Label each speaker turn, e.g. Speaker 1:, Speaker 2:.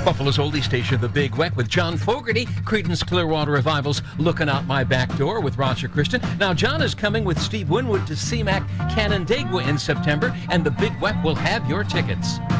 Speaker 1: Buffalo's oldie station, The Big Wet, with John Fogerty, Creedence Clearwater Revival's Looking Out My Back Door with Roger Christian. Now, John is coming with Steve Winwood to CMAC Canandaigua in September, and The Big Wet will have your tickets.